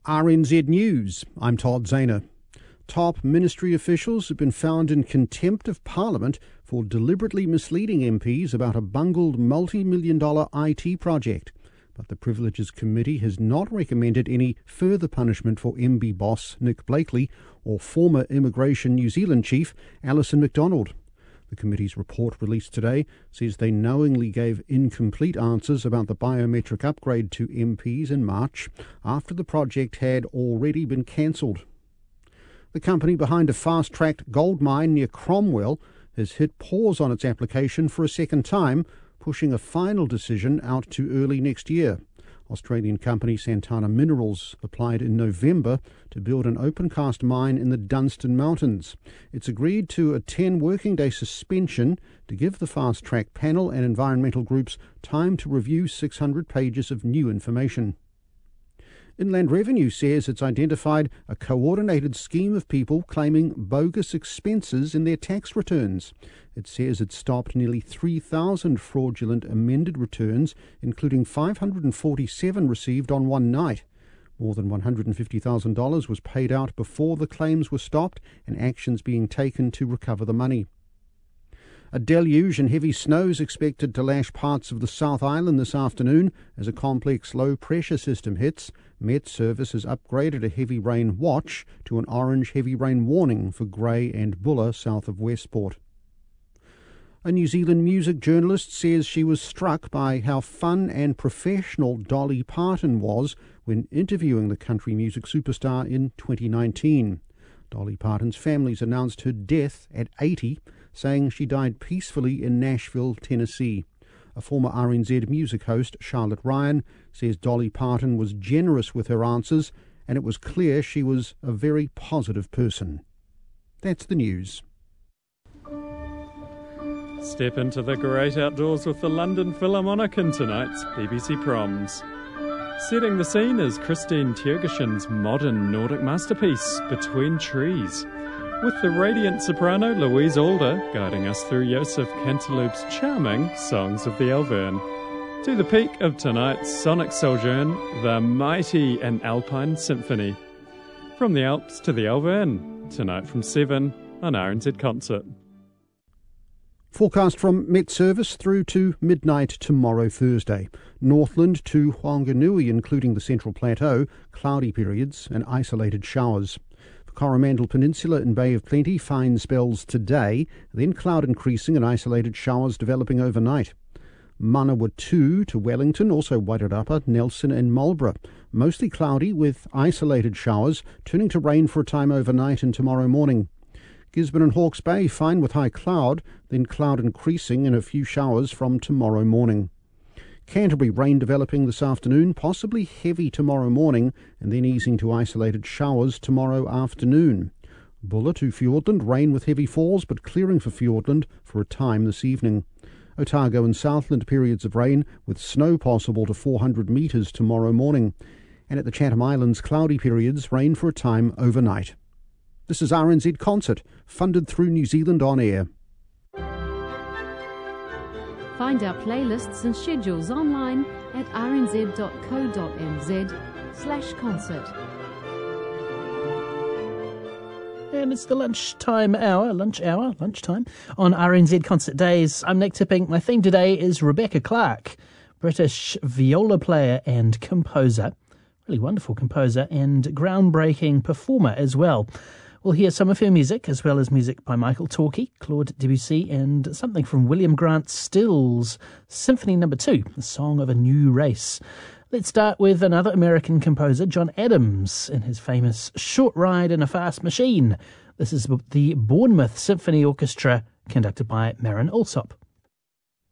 RNZ News, I'm Todd Zahner. Top ministry officials have been found in contempt of Parliament for deliberately misleading MPs about a bungled multi-million-dollar IT project. But the Privileges Committee has not recommended any further punishment for MB boss Nick Blakely or former Immigration New Zealand chief Alison McDonald. The committee's report released today says they knowingly gave incomplete answers about the biometric upgrade to MPs in March after the project had already been cancelled. The company behind a fast-tracked gold mine near Cromwell has hit pause on its application for a second time, pushing a final decision out to early next year. Australian company Santana Minerals applied in November to build an open-cast mine in the Dunstan Mountains. It's agreed to a 10-working-day suspension to give the fast-track panel and environmental groups time to review 600 pages of new information. Inland Revenue says it's identified a coordinated scheme of people claiming bogus expenses in their tax returns. It says it stopped nearly 3,000 fraudulent amended returns, including 547 received on one night. More than $150,000 was paid out before the claims were stopped and actions being taken to recover the money. A deluge and heavy snow is expected to lash parts of the South Island this afternoon as a complex low-pressure system hits. Met Service has upgraded a heavy rain watch to an orange heavy rain warning for Grey and Buller south of Westport. A New Zealand music journalist says she was struck by how fun and professional Dolly Parton was when interviewing the country music superstar in 2019. Dolly Parton's family's announced her death at 80, saying she died peacefully in Nashville, Tennessee. A former RNZ music host, Charlotte Ryan, says Dolly Parton was generous with her answers and it was clear she was a very positive person. That's the news. Step into the great outdoors with the London Philharmonic in tonight's BBC Proms. Setting the scene is Christine Tjergeson's modern Nordic masterpiece, Between Trees, with the radiant soprano Louise Alder guiding us through Joseph Canteloupe's charming Songs of the Alverne. To the peak of tonight's sonic sojourn, the mighty and Alpine Symphony. From the Alps to the Alverne, tonight from 7 on RNZ Concert. Forecast from Met Service through to midnight tomorrow Thursday. Northland to Whanganui, including the Central Plateau, cloudy periods and isolated showers. Coromandel Peninsula and Bay of Plenty, fine spells today, then cloud increasing and isolated showers developing overnight. Manawa 2 to Wellington, also Wairarapa, Nelson and Marlborough. Mostly cloudy with isolated showers, turning to rain for a time overnight and tomorrow morning. Gisborne and Hawke's Bay, fine with high cloud, then cloud increasing and a few showers from tomorrow morning. Canterbury, rain developing this afternoon, possibly heavy tomorrow morning, and then easing to isolated showers tomorrow afternoon. Buller to Fiordland, rain with heavy falls, but clearing for Fiordland for a time this evening. Otago and Southland, periods of rain, with snow possible to 400 metres tomorrow morning. And at the Chatham Islands, cloudy periods, rain for a time overnight. This is RNZ Concert, funded through New Zealand On Air. Find our playlists and schedules online at rnz.co.nz/concert. And it's the lunchtime lunchtime on RNZ Concert Days. I'm Nick Tipping. My theme today is Rebecca Clark, British viola player and composer. Really wonderful composer and groundbreaking performer as well. We'll hear some of her music, as well as music by Michael Torkey, Claude Debussy, and something from William Grant Still's Symphony No. 2, The Song of a New Race. Let's start with another American composer, John Adams, in his famous Short Ride in a Fast Machine. This is the Bournemouth Symphony Orchestra, conducted by Marin Alsop.